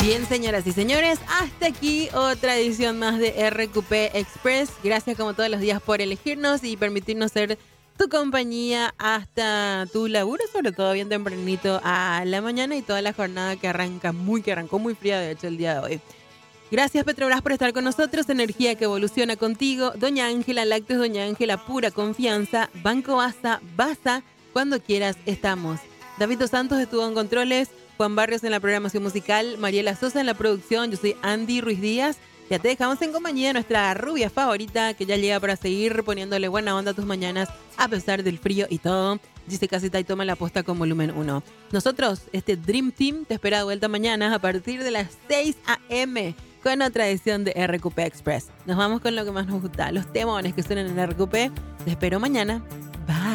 Bien, señoras y señores, hasta aquí otra edición más de RQP Express. Gracias como todos los días por elegirnos y permitirnos ser tu compañía hasta tu laburo, sobre todo bien tempranito a la mañana y toda la jornada que arrancó muy fría de hecho el día de hoy. Gracias Petrobras por estar con nosotros, energía que evoluciona contigo. Doña Ángela Lácteos, Doña Ángela Pura Confianza, Banco Basa, cuando quieras estamos. David Dos Santos estuvo en controles, Juan Barrios en la programación musical, Mariela Sosa en la producción, yo soy Andy Ruiz Díaz. Ya te dejamos en compañía de nuestra rubia favorita que ya llega para seguir poniéndole buena onda a tus mañanas a pesar del frío y todo. Dice Casita y toma la posta con volumen 1. Nosotros, este Dream Team, te espera de vuelta mañana a partir de las 6 a.m. con otra edición de RQP Express. Nos vamos con lo que más nos gusta, los temones que suenan en RQP. Te espero mañana.